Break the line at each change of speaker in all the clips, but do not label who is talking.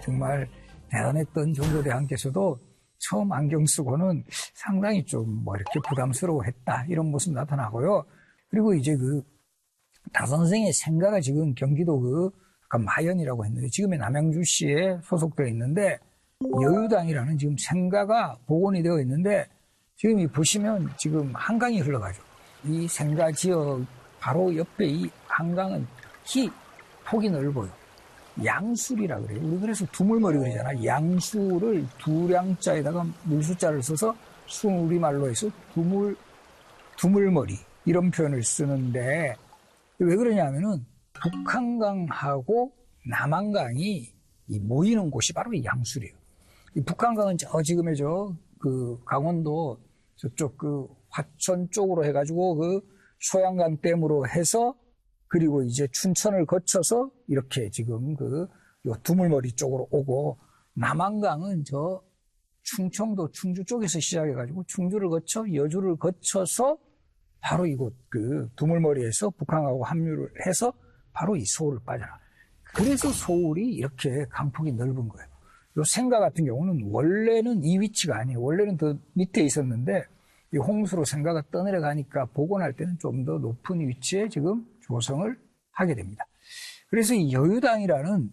정말 대단했던 정조대왕께서도 처음 안경 쓰고는 상당히 좀 이렇게 부담스러워했다 이런 모습 나타나고요. 그리고 이제 다선생의 생가가 지금 경기도 아까 마연이라고 했는데 지금의 남양주시에 소속되어 있는데 여유당이라는 지금 생가가 복원이 되어 있는데 지금 보시면 지금 한강이 흘러가죠. 이 생가 지역 바로 옆에 이 한강은 폭이 넓어요. 양술이라 그래요. 우리 그래서 두물머리 그러잖아. 양술을 두량자에다가 물숫자를 써서 우리말로 해서 두물머리 이런 표현을 쓰는데 왜 그러냐면은 북한강하고 남한강이 모이는 곳이 바로 이 양술이에요. 이 북한강은 지금의 강원도 저쪽 화천 쪽으로 해가지고 소양강 댐으로 해서 그리고 이제 춘천을 거쳐서 이렇게 지금 요 두물머리 쪽으로 오고 남한강은 충청도 충주 쪽에서 시작해가지고 충주를 거쳐 여주를 거쳐서 바로 이곳 두물머리에서 북한하고 합류를 해서 바로 이 서울을 빠져나. 그래서 서울이 이렇게 강폭이 넓은 거예요. 요 생가 같은 경우는 원래는 이 위치가 아니에요. 원래는 더 밑에 있었는데 이 홍수로 생가가 떠내려가니까 복원할 때는 좀 더 높은 위치에 지금 조성을 하게 됩니다. 그래서 이 여유당이라는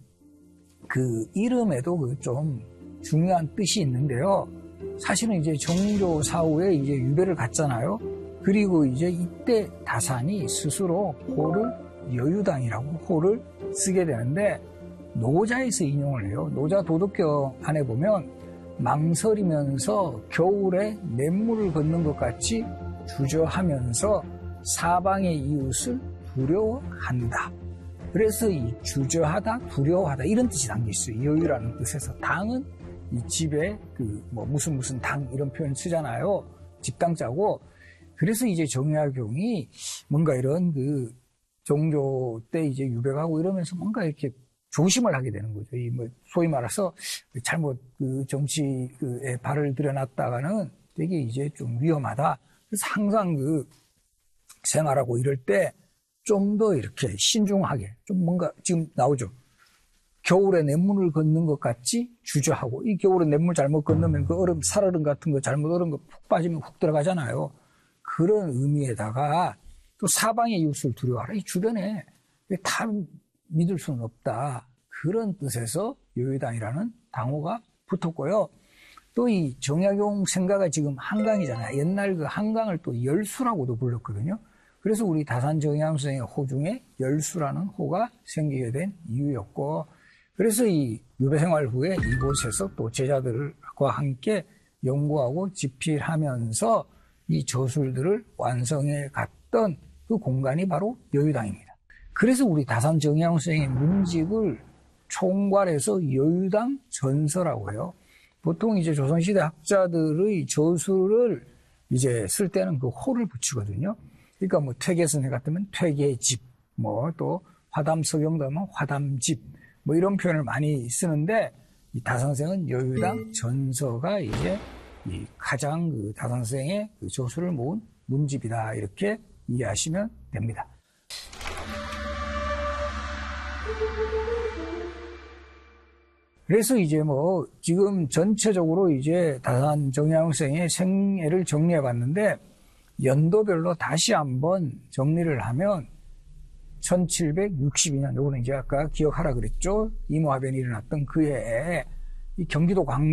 이름에도 좀 중요한 뜻이 있는데요. 사실은 이제 정조 사후에 이제 유배를 갔잖아요. 그리고 이제 이때 다산이 스스로 호를 여유당이라고 호를 쓰게 되는데 노자에서 인용을 해요. 노자 도덕경 안에 보면 망설이면서 겨울에 냇물을 걷는 것 같이 주저하면서 사방의 이웃을 두려워한다. 그래서 이 주저하다, 두려워하다 이런 뜻이 담겨 있어요. 여유라는 뜻에서 당은 이 집에 무슨 당 이런 표현 쓰잖아요. 집당자고. 그래서 이제 정약용이 뭔가 이런 정조 때 이제 유배가고 이러면서 뭔가 이렇게 조심을 하게 되는 거죠. 소위 말해서 잘못 정치에 발을 들여놨다가는 되게 이제 좀 위험하다. 그래서 항상 생활하고 이럴 때 좀 더 이렇게 신중하게 좀 뭔가 지금 나오죠. 겨울에 냇물을 걷는 것 같이 주저하고 이 겨울에 냇물 잘못 건너면 살얼음 같은 거 잘못 얼은 거 푹 빠지면 훅 들어가잖아요. 그런 의미에다가 또 사방의 이웃을 두려워하라. 이 주변에 다 믿을 수는 없다. 그런 뜻에서 여유당이라는 당호가 붙었고요. 또 이 정약용 생가가 지금 한강이잖아요. 옛날 한강을 또 열수라고도 불렀거든요. 그래서 우리 다산 정약용 선생의 호 중에 열수라는 호가 생기게 된 이유였고, 그래서 이 유배 생활 후에 이곳에서 또 제자들과 함께 연구하고 집필하면서 이 저술들을 완성해 갔던 그 공간이 바로 여유당입니다. 그래서 우리 다산 정약용 선생의 문집을 총괄해서 여유당 전서라고 해요. 보통 이제 조선시대 학자들의 저술을 이제 쓸 때는 호를 붙이거든요. 그러니까 퇴계선생 같으면 퇴계집, 또 화담서경도 하면 화담집, 이런 표현을 많이 쓰는데 이 다산생은 여유당 전서가 이제 이 가장 다산생의 저술을 모은 문집이다 이렇게 이해하시면 됩니다. 그래서 이제 지금 전체적으로 이제 다산 정약용 선생의 생애를 정리해 봤는데 연도별로 다시 한번 정리를 하면 1762년, 요거는 이제 아까 기억하라 그랬죠. 이모화변이 일어났던 그 해에 이 경기도 광